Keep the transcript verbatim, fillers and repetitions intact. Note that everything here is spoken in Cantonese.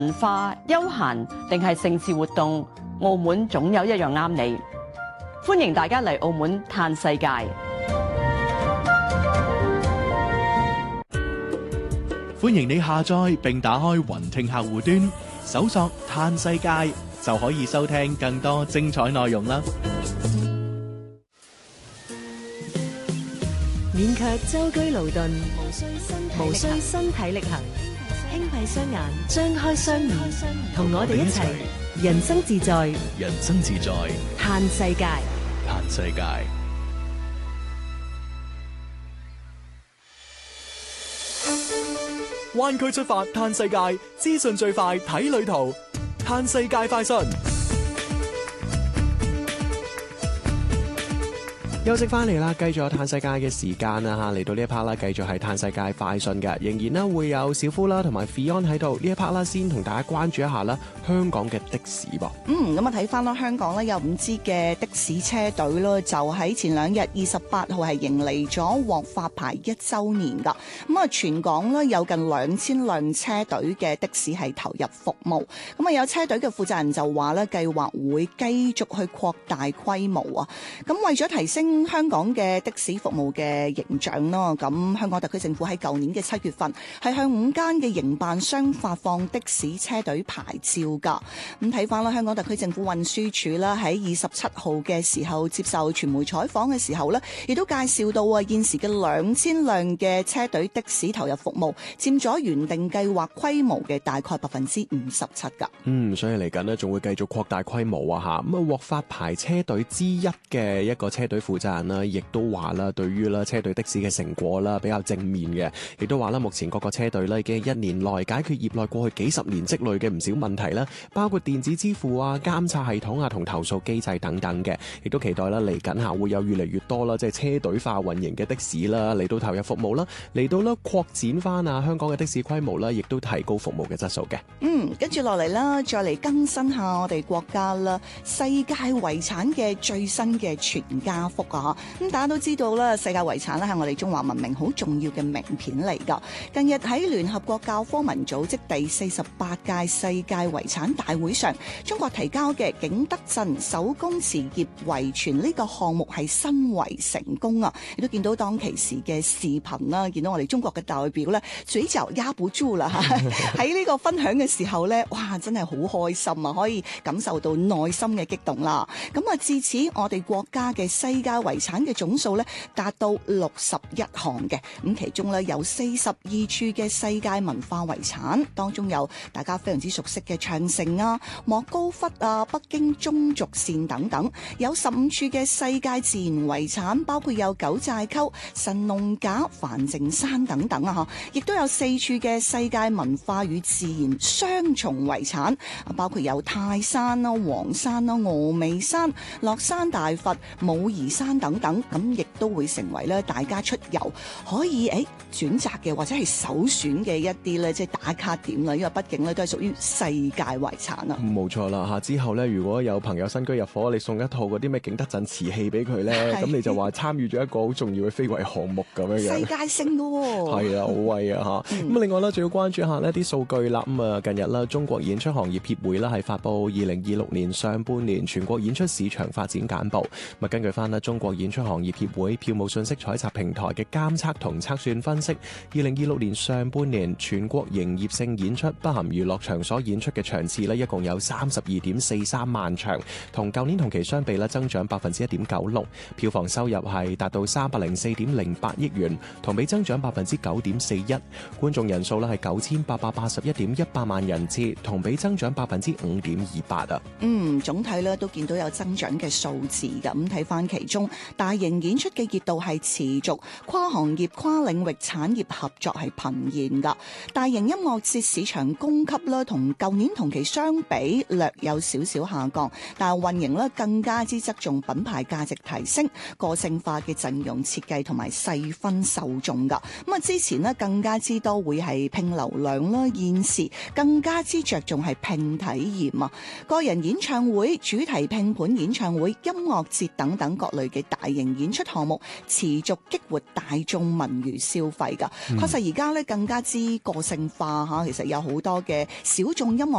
文化、休閒定係盛事活動，澳門總有一樣啱你。歡迎大家嚟澳門嘆世界。 歡迎你下載並打開雲聽客戶端，搜索嘆世界就可以收聽更多精彩內容啦。 勉強舟車勞頓，無需身體力行，輕閉雙眼，張開雙耳，同我哋一齊人生自在， 人生自在， 嘆世界， 嘆世界。灣區出發嘆世界，資訊最快睇旅途，嘆世界快訊。 休息翻嚟啦，繼續有嘆世界嘅時間啦吓，嚟到呢一 part 啦，繼續係嘆世界快訊嘅，仍然咧會有小夫啦同埋 Fion 喺度。呢一 part 啦，先同大家關注一下啦，香港嘅的，的士噃。 嗯，咁啊睇翻啦，香港咧有五支嘅的士車隊咯，就喺前兩日二十八號係迎嚟咗獲發牌一週年噶。咁啊，全港咧有近兩千輛車隊嘅的士係投入服務。咁啊，有車隊嘅負責人就話咧，計劃會繼續去擴大規模啊。咁為咗提升香港嘅的，的士服務嘅形象咯，咁香港特區政府喺舊年嘅七月份係向五間嘅營辦商發放的士車隊牌照噶。咁睇翻啦，香港特區政府運輸署啦喺二十七號嘅時候接受傳媒採訪嘅時候呢，亦都介紹到啊，現時嘅兩千輛嘅車隊的士投入服務，佔咗原定計劃規模嘅大概百分之五十七噶。 嗯，所以嚟緊呢仲會繼續擴大規模啊吓。咁啊，獲發牌車隊之一嘅一個車隊負責人啦，亦都話啦，對於啦車隊的士嘅成果啦比較正面嘅，亦都話啦，目前各個車隊咧已經一年內解決業內過去幾十年積累嘅唔少問題啦，包括電子支付啊、監察系統啊同投訴機制等等嘅，亦都期待啦嚟緊下會有越嚟越多啦，即係車隊化運營嘅的士啦嚟到投入服務啦，嚟到啦擴展翻啊香港嘅的，的士規模啦，亦都提高服務嘅質素嘅。 嗯，跟住落嚟啦，再嚟更新下我哋國家啦世界遺產嘅最新嘅全家福啊！咁大家都知道啦，世界遺產咧係我哋中華文明好重要嘅名片嚟噶。近日喺聯合國教科文組織第四十八屆世界遺產大會上，中國提交嘅景德鎮手工瓷業遺存呢個項目係申遺成功啊！亦都見到當其時嘅視頻啦，見到我哋中國嘅代表咧，嘴角壓不住啦嚇！喺呢個分享嘅時候咧，哇，真係好開心啊！可以感受到內心嘅激動啦。咁啊，至此我哋國家嘅世界遺產嘅總數咧達到六十一項嘅，咁其中咧有四十二處嘅世界文化遺產，當中有大家非常之熟悉嘅長城啊、莫高窟啊、北京中軸線等等，有十五處嘅世界自然遺產，包括有九寨溝、神農架、梵淨山等等啊，亦都有四處嘅世界文化與自然雙重遺產，包括有泰山啦、黃山啦、峨眉山、樂山大佛、武夷山等等，咁亦都會成為咧大家出遊可以誒選擇嘅或者係首選嘅一啲咧即係打卡點啦，因為畢竟咧都係屬於世界遺產啊。 冇錯啦嚇，之後咧如果有朋友新居入伙，你送一套嗰啲咩景德鎮瓷器俾佢咧，咁你就話參與咗一個好重要嘅非遺項目咁樣樣。 世界性嘅喎。 係啊，好威啊嚇！咁、嗯、另外咧，仲要關注一下呢啲數據啦。咁啊，近日啦，中國演出行業協會啦係發布二零二六年上半年全國演出市場發展簡報。咁啊，根據翻啦中國演出行業協會票務信息採集平台嘅監測同測算分析，二零二六年上半年全國營業性演出不含娛樂場所演出嘅場次呢，一共有三十二點四三萬場，同舊年同期相比呢，增長百分之一點九六。票房收入係達到三百零四點零八億元，同比增長百分之九點四一。觀眾人數呢係九千八百八十一點一百萬人次，同比增長百分之五點二八啊。 嗯，總體呢都見到有增長嘅數字㗎。咁睇翻其中大型演出嘅熱度係持續，跨行業、跨領域產業合作係頻現㗎。大型音樂節市場供給咧，同舊年同期相比略有少少下降，但係運營咧更加之側重品牌價值提升、個性化嘅陣容設計同埋細分受眾㗎。咁啊，之前呢更加之多會係拼流量啦，現時更加之着重係拼體驗啊。個人演唱會、主題拼盤演唱會、音樂節等等各類嘅嘅大型演出項目，持續激活大眾文娛消費㗎。確實而家咧更加之個性化嚇，其實有好多嘅小眾音樂